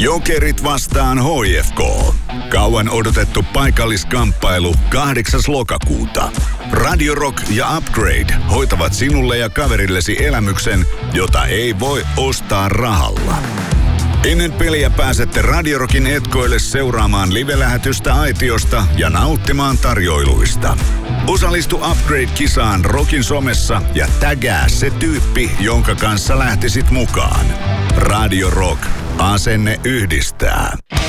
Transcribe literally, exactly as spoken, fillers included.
Jokerit vastaan H F K. Kauan odotettu paikalliskamppailu kahdeksas lokakuuta. Radio Rock ja Upgrade hoitavat sinulle ja kaverillesi elämyksen, jota ei voi ostaa rahalla. Ennen peliä pääsette Radio Rockin etkoille seuraamaan live-lähetystä aitiosta ja nauttimaan tarjoiluista. Osallistu Upgrade-kisaan Rockin somessa ja tägää se tyyppi, jonka kanssa lähtisit mukaan. Radio Rock. Asenne yhdistää.